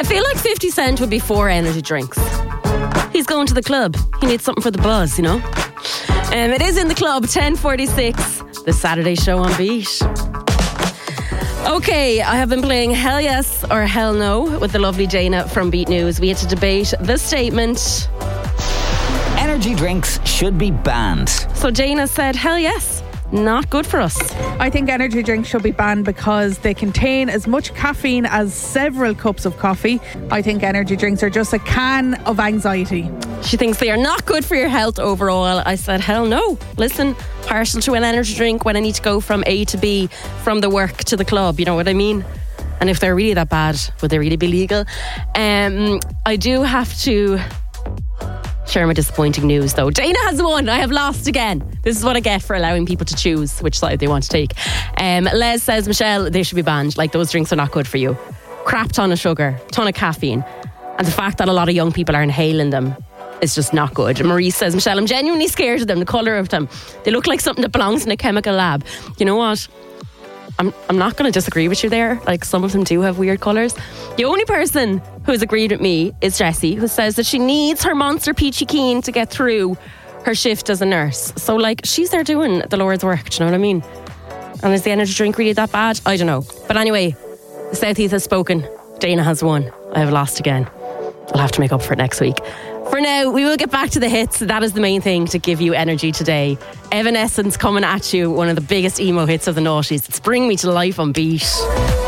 I feel like 50 Cent would be for energy drinks. He's going to the club. He needs something for the buzz, you know? It is in the club, 10:46, the Saturday show on Beat. Okay, I have been playing Hell Yes or Hell No with the lovely Dana from Beat News. We had to debate the statement. Energy drinks should be banned. So Dana said, hell yes, not good for us. I think energy drinks should be banned because they contain as much caffeine as several cups of coffee. I think energy drinks are just a can of anxiety. She thinks they are not good for your health overall. I said, hell no. Listen, partial to an energy drink when I need to go from A to B, from the work to the club, you know what I mean? And if they're really that bad, would they really be legal? I do have to share my disappointing news though. Dana has won. I have lost again. This is what I get for allowing people to choose which side they want to take. Les says, Michelle, they should be banned. Like, those drinks are not good for you. Crap ton of sugar, ton of caffeine. And the fact that a lot of young people are inhaling them is just not good. Marie says, Michelle, I'm genuinely scared of them, the colour of them. They look like something that belongs in a chemical lab. You know what? I'm not going to disagree with you there. Like, some of them do have weird colours. The only person who's agreed with me is Jessie, who says that she needs her Monster Peachy Keen to get through her shift as a nurse. So, like, she's there doing the Lord's work, do you know what I mean? And is the energy drink really that bad? I don't know. But anyway, the Southeast has spoken. Dana has won. I have lost again. I'll have to make up for it next week. For now, we will get back to the hits. That is the main thing to give you energy today. Evanescence coming at you, one of the biggest emo hits of the noughties. It's Bring Me to Life on Beat.